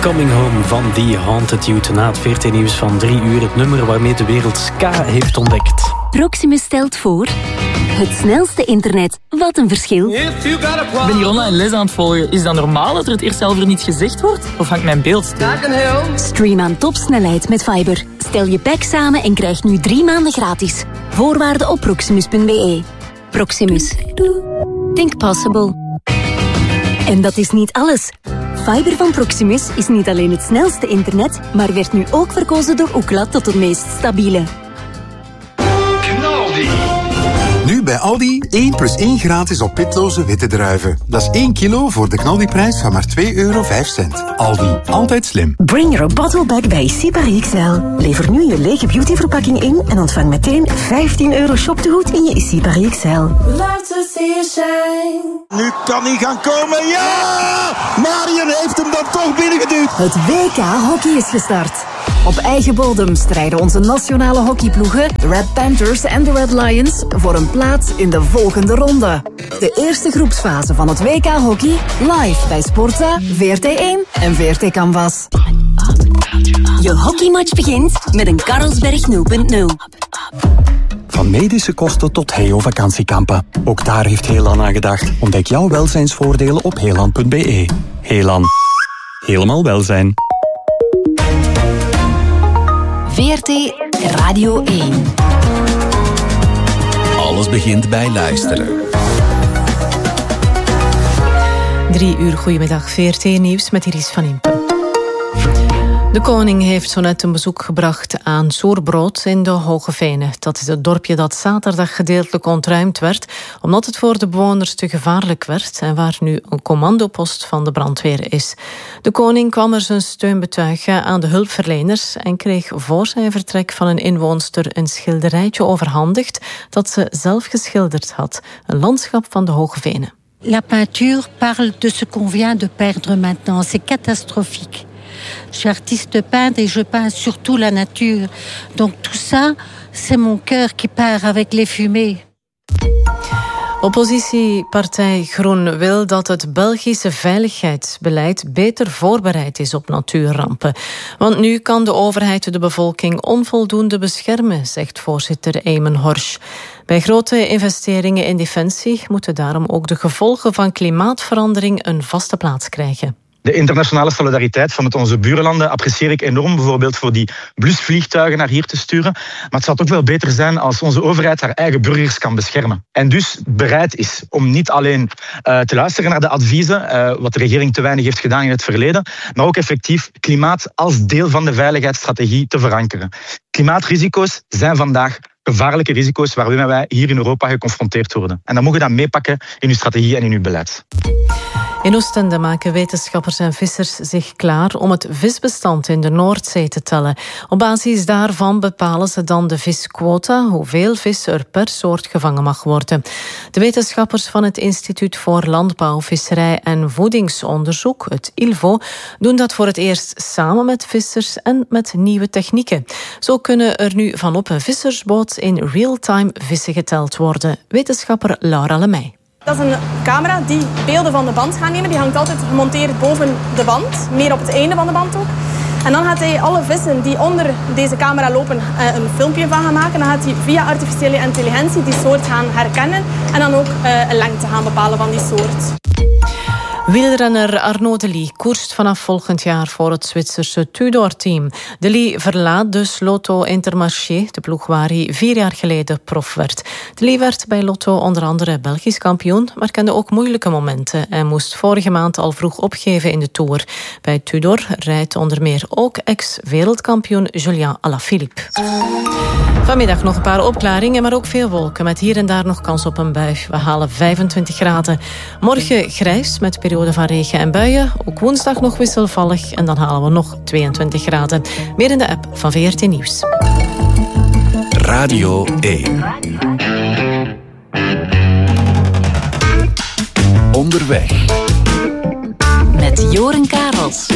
Coming Home van The Haunted Youth. Na het VRT-nieuws van 3 uur, het nummer waarmee de wereld ska heeft ontdekt. Proximus stelt voor... Het snelste internet. Wat een verschil. Ik ben hier online les aan het volgen. Is dat normaal dat er het eerst zelf er niet gezegd wordt? Of hangt mijn beeld stil? Stream aan topsnelheid met Fiber. Stel je pack samen en krijg nu 3 maanden gratis. Voorwaarden op proximus.be. Proximus. Think possible. En dat is niet alles. Fiber van Proximus is niet alleen het snelste internet, maar werd nu ook verkozen door Ookla tot het meest stabiele. Nu bij Aldi 1 + 1 gratis op pitloze witte druiven. Dat is 1 kilo voor de knaldiprijs van maar €2,05. Aldi, altijd slim. Bring your bottle back bij Sipari XL. Lever nu je lege beautyverpakking in en ontvang meteen €15 shoptegoed in je Sipari XL. Nu kan hij gaan komen, ja! Marion heeft hem dan toch binnengeduwd. Het WK Hockey is gestart. Op eigen bodem strijden onze nationale hockeyploegen, de Red Panthers en de Red Lions, voor een plaats in de volgende ronde. De eerste groepsfase van het WK Hockey, live bij Sportza, VRT1 en VRT Canvas. Je hockeymatch begint met een Carlsberg 0.0. Van medische kosten tot Heo-vakantiekampen. Ook daar heeft Heelan aan gedacht. Ontdek jouw welzijnsvoordelen op heelan.be. Heelan. Helemaal welzijn. VRT Radio 1. Alles begint bij luisteren. 3 uur, goedemiddag. VRT-nieuws met Iris van Impen. De koning heeft zo net een bezoek gebracht aan Soerbrood in de Hoge Venen. Dat is het dorpje dat zaterdag gedeeltelijk ontruimd werd, omdat het voor de bewoners te gevaarlijk werd en waar nu een commandopost van de brandweer is. De koning kwam er zijn steun betuigen aan de hulpverleners en kreeg voor zijn vertrek van een inwoonster een schilderijtje overhandigd dat ze zelf geschilderd had. Een landschap van de Hoge Venen. La peinture parle de ce qu'on vient de perdre maintenant. C'est catastrophique. Je suis artiste peintre et je peins surtout la nature. Donc tout ça, c'est mon cœur qui part avec les fumées. Oppositiepartij Groen wil dat het Belgische veiligheidsbeleid beter voorbereid is op natuurrampen. Want nu kan de overheid de bevolking onvoldoende beschermen, zegt voorzitter Eamon Horsch. Bij grote investeringen in defensie moeten daarom ook de gevolgen van klimaatverandering een vaste plaats krijgen. De internationale solidariteit van met onze buurlanden apprecieer ik enorm, bijvoorbeeld voor die blusvliegtuigen naar hier te sturen. Maar het zou toch wel beter zijn als onze overheid haar eigen burgers kan beschermen. En dus bereid is om niet alleen te luisteren naar de adviezen, wat de regering te weinig heeft gedaan in het verleden, maar ook effectief klimaat als deel van de veiligheidsstrategie te verankeren. Klimaatrisico's zijn vandaag gevaarlijke risico's waarmee wij hier in Europa geconfronteerd worden. En dan mogen we dat meepakken in uw strategie en in uw beleid. In Oostende maken wetenschappers en vissers zich klaar om het visbestand in de Noordzee te tellen. Op basis daarvan bepalen ze dan de visquota, hoeveel vis er per soort gevangen mag worden. De wetenschappers van het Instituut voor Landbouw, Visserij en Voedingsonderzoek, het ILVO, doen dat voor het eerst samen met vissers en met nieuwe technieken. Zo kunnen er nu van op een vissersboot in real-time vissen geteld worden. Wetenschapper Laura Lemay. Dat is een camera die beelden van de band gaat nemen. Die hangt altijd gemonteerd boven de band, meer op het einde van de band ook. En dan gaat hij alle vissen die onder deze camera lopen een filmpje van gaan maken. Dan gaat hij via artificiële intelligentie die soort gaan herkennen en dan ook een lengte gaan bepalen van die soort. Wielrenner Arnaud Delis koerst vanaf volgend jaar voor het Zwitserse Tudor-team. Delis verlaat dus Lotto Intermarché, de ploeg waar hij 4 jaar geleden prof werd. Delis werd bij Lotto onder andere Belgisch kampioen, maar kende ook moeilijke momenten en moest vorige maand al vroeg opgeven in de Tour. Bij Tudor rijdt onder meer ook ex-wereldkampioen Julien Alaphilippe. Vanmiddag nog een paar opklaringen, maar ook veel wolken, met hier en daar nog kans op een bui. We halen 25 graden. Morgen grijs met periode van regen en buien. Ook woensdag nog wisselvallig en dan halen we nog 22 graden. Meer in de app van VRT Nieuws. Radio 1. Onderweg. Met Joren Karels.